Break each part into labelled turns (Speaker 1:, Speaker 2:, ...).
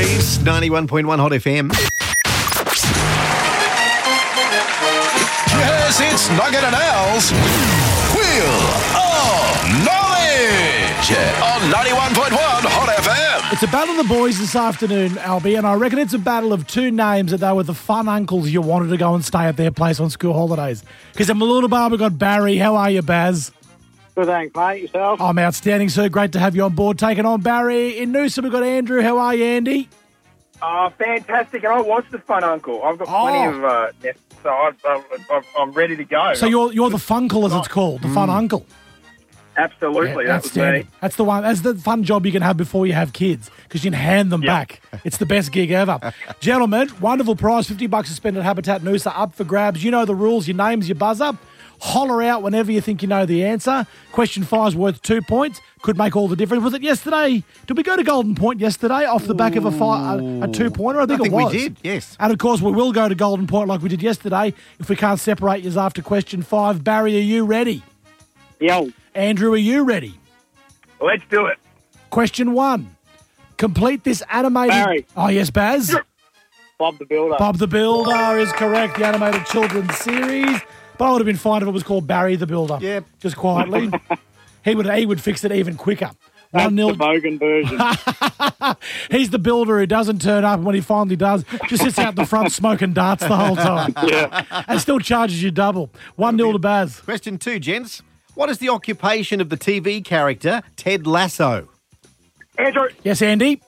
Speaker 1: It's 91.1 Hot FM.
Speaker 2: Yes, it's Nugget and Al's Wheel of Knowledge on 91.1 Hot FM.
Speaker 3: It's a battle of the boys this afternoon, Albie, and I reckon it's a battle of two names that they were the fun uncles you wanted to go and stay at their place on school holidays. Because in Mooloolaba we've got Barry. How are you, Baz?
Speaker 4: Good, thanks, mate. Yourself?
Speaker 3: I'm outstanding, sir. Great to have you on board. Taking on Barry. In Noosa we've got Andrew. How are you, Andy?
Speaker 5: Fantastic. And I was the fun uncle. I've got plenty of nests, so I'm ready to go.
Speaker 3: So you're the funkle, as it's called, the fun uncle.
Speaker 5: Absolutely,
Speaker 3: Yeah,
Speaker 5: that was me.
Speaker 3: That's the one. That's the fun job you can have before you have kids, because you can hand them back. It's the best gig ever. Gentlemen, wonderful prize, $50 to spend at Habitat Noosa, up for grabs. You know the rules. Your name's your buzzer. Holler out whenever you think you know the answer. Question 5 is worth 2 points. Could make all the difference. Was it yesterday? Did we go to Golden Point yesterday off the back of a 2-pointer? I think it was.
Speaker 1: We did, yes.
Speaker 3: And, of course, we will go to Golden Point like we did yesterday if we can't separate you after question 5. Barry, are you ready?
Speaker 4: Yo.
Speaker 3: Andrew, are you ready?
Speaker 5: Let's do it.
Speaker 3: Question 1. Complete this animated...
Speaker 4: Barry.
Speaker 3: Oh, yes, Baz?
Speaker 4: Bob the Builder.
Speaker 3: Bob the Builder is correct, the animated children's series. But I would have been fine if it was called Barry the Builder.
Speaker 1: Yeah.
Speaker 3: Just quietly. He would fix it even quicker.
Speaker 4: That's
Speaker 3: 1-0.
Speaker 4: the Bogan version.
Speaker 3: He's the builder who doesn't turn up, and when he finally does, just sits out the front smoking darts the whole time.
Speaker 4: Yeah.
Speaker 3: And still charges you double. 1-0 to Baz.
Speaker 1: Question 2, gents. What is the occupation of the TV character Ted Lasso?
Speaker 5: Andrew,
Speaker 3: Yes, Andy?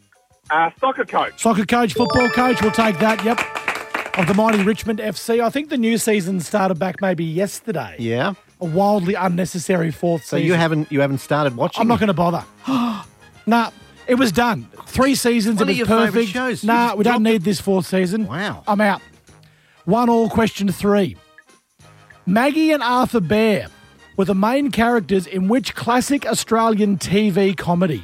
Speaker 5: soccer coach.
Speaker 3: Soccer coach, football coach, we'll take that, yep. Of the mighty Richmond FC. I think the new season started back maybe yesterday.
Speaker 1: Yeah.
Speaker 3: A wildly unnecessary fourth
Speaker 1: So
Speaker 3: season.
Speaker 1: you haven't started watching?
Speaker 3: I'm not going to bother. Nah, it was done. 3 seasons,
Speaker 1: One
Speaker 3: it
Speaker 1: of
Speaker 3: was
Speaker 1: your favourite
Speaker 3: perfect.
Speaker 1: shows.
Speaker 3: Nah,
Speaker 1: You just
Speaker 3: we don't
Speaker 1: dropped
Speaker 3: need this 4th season.
Speaker 1: Wow.
Speaker 3: I'm out. 1-1, question 3. Maggie and Arthur Bear were the main characters in which classic Australian TV comedy?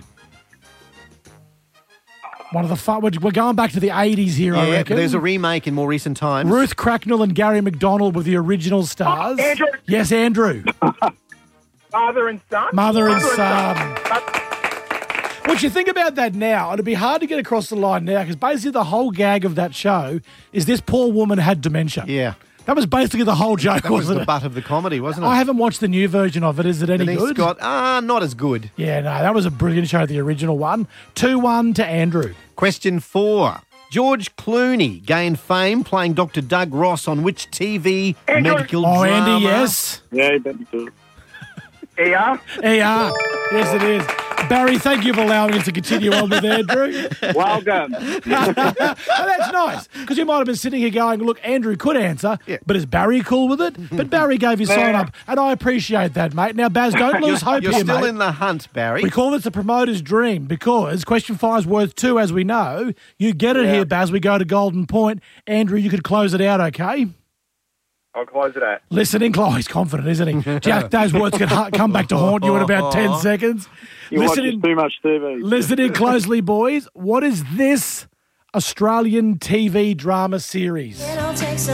Speaker 3: One of the fun. We're going back to the 80s here, I
Speaker 1: Yeah,
Speaker 3: reckon.
Speaker 1: there's a remake in more recent times.
Speaker 3: Ruth Cracknell and Gary McDonald were the original stars.
Speaker 5: Andrew.
Speaker 3: Yes, Andrew.
Speaker 5: Father and son.
Speaker 3: Mother and son. What you think about that now, it'd be hard to get across the line now, because basically the whole gag of that show is this poor woman had dementia.
Speaker 1: Yeah.
Speaker 3: That was basically the whole joke,
Speaker 1: That was
Speaker 3: wasn't
Speaker 1: the
Speaker 3: it?
Speaker 1: butt of the comedy, wasn't it?
Speaker 3: I haven't watched the new version of it. Is it any
Speaker 1: Denise
Speaker 3: good?
Speaker 1: Scott, not as good.
Speaker 3: Yeah, no, that was a brilliant show, the original one. 2-1 to Andrew.
Speaker 1: Question 4. George Clooney gained fame playing Dr. Doug Ross on which TV
Speaker 5: Andrew.
Speaker 1: medical
Speaker 3: Oh,
Speaker 1: drama?
Speaker 3: Andy, yes.
Speaker 4: Yeah, you bet me to.
Speaker 5: ER.
Speaker 3: ER. Yes, it is. Barry, thank you for allowing us to continue on with Andrew.
Speaker 4: Well done.
Speaker 3: Oh, that's nice, because you might have been sitting here going, look, Andrew could answer, but is Barry cool with it? But Barry gave his sign up, and I appreciate that, mate. Now, Baz, don't lose hope
Speaker 1: You're
Speaker 3: here,
Speaker 1: still
Speaker 3: mate.
Speaker 1: in the hunt, Barry.
Speaker 3: We call this the promoter's dream because question 5 is worth 2, as we know. You get it here, Baz. We go to Golden Point. Andrew, you could close it out, okay?
Speaker 5: I'll close it out.
Speaker 3: Listening, he's confident, isn't he? Jack, those words could come back to haunt you in about 10 seconds.
Speaker 4: You watch too much TV.
Speaker 3: Listen in closely, boys. What is this Australian TV drama series?
Speaker 6: It all takes a